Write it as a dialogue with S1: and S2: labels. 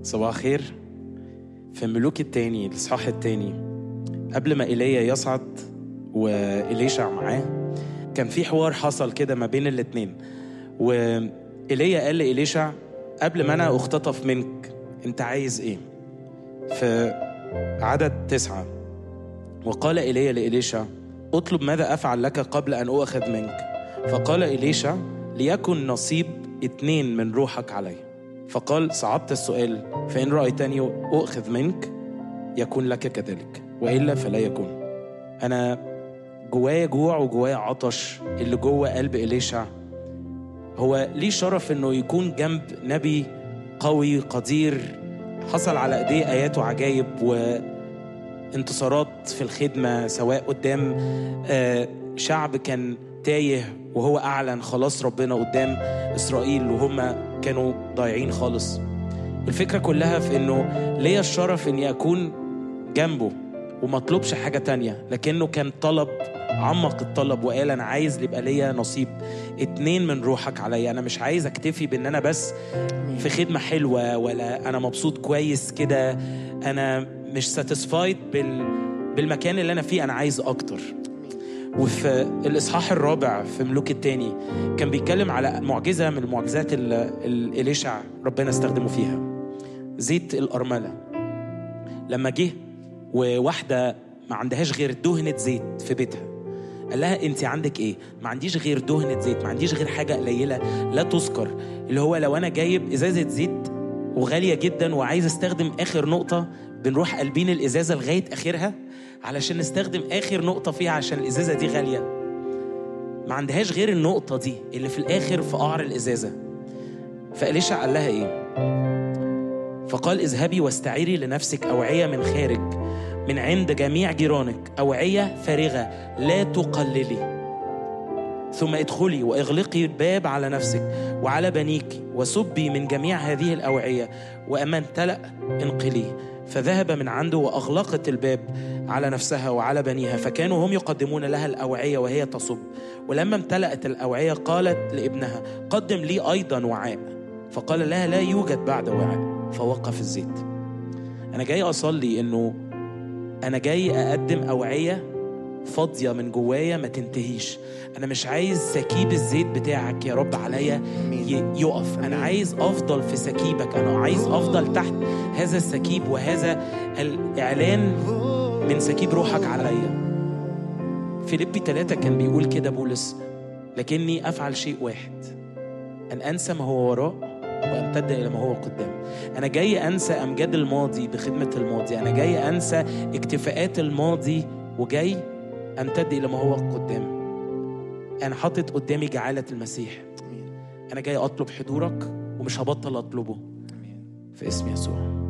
S1: صباح خير. في ملوك التاني الإصحاح التاني، قبل ما إيليا يصعد وإليشع معاه، كان في حوار حصل كده ما بين الاتنين. وإيليا قال لإليشع: قبل ما أنا أختطف منك أنت عايز إيه؟ في عدد 9: وقال إيليا لإليشع: أطلب ماذا أفعل لك قبل أن أؤخذ منك. فقال إليشع: ليكن نصيب 2 من روحك علي. فقال: صعبت السؤال، فإن رأيتني أؤخذ منك يكون لك كذلك، وإلا فلا يكون. أنا جوايا جوع وجوايا عطش. اللي جوا قلب إليشع هو ليه شرف إنه يكون جنب نبي قوي قدير، حصل على ايديه آيات وعجائب وانتصارات في الخدمة، سواء قدام شعب كان تايه وهو أعلن خلاص ربنا قدام إسرائيل وهم كانوا ضايعين خالص. الفكرة كلها في إنه ليا الشرف إني أكون جنبه وما طلبش حاجة تانية، لكنه كان طلب، عمق الطلب وقال: أنا عايز يبقى ليا نصيب 2 من روحك عليا. أنا مش عايز أكتفي بأن أنا بس في خدمة حلوة، ولا أنا مبسوط كويس كده، أنا مش ساتسفايد بالمكان اللي أنا فيه، أنا عايز أكتر. وفي الإصحاح الرابع في ملوك التاني كان بيتكلم على معجزة من المعجزات اللي إليشع ربنا استخدمه فيها، زيت الأرملة. لما جه وواحدة ما عندهاش غير دهنة زيت في بيتها، قال لها: انت عندك ايه؟ ما عنديش غير دهنة زيت، ما عنديش غير حاجة قليلة لا تذكر، اللي هو لو انا جايب ازازة زيت وغالية جدا وعايز استخدم اخر نقطة، بنروح قلبين الازازة لغاية اخرها علشان نستخدم اخر نقطة فيها عشان الازازة دي غالية. ما عندهاش غير النقطة دي اللي في الاخر في قعر الازازة. فإليشع قال لها ايه؟ فقال: اذهبي واستعيري لنفسك أوعية من خارج من عند جميع جيرانك، أوعية فارغة لا تقللي، ثم ادخلي واغلقي الباب على نفسك وعلى بنيك، وسبي من جميع هذه الأوعية، وأما امتلأ انقلي. فذهب من عنده وأغلقت الباب على نفسها وعلى بنيها، فكانوا هم يقدمون لها الأوعية وهي تصب. ولما امتلأت الأوعية قالت لابنها: قدم لي أيضا وعاء. فقال لها: لا يوجد بعد وعاء. فوقف الزيت. أنا جاي أصلي إنه أنا جاي أقدم أوعية فاضية من جوايا ما تنتهيش. أنا مش عايز سكيب الزيت بتاعك يا رب عليا يقف، أنا عايز أفضل في سكيبك، أنا عايز أفضل تحت هذا السكيب وهذا الإعلان من سكيب روحك عليا. فيليبي 3 كان بيقول كده بولس: لكني أفعل شيء واحد، أن أنسى ما هو وراء وأمتد إلى ما هو قدام. أنا جاي أنسى أمجاد الماضي بخدمة الماضي، أنا جاي أنسى اكتفاءات الماضي وجاي أمتد إلى ما هو قدام. أنا حاطط قدامي جعالة المسيح، أنا جاي أطلب حضورك ومش هبطل أطلبه في اسم يسوع.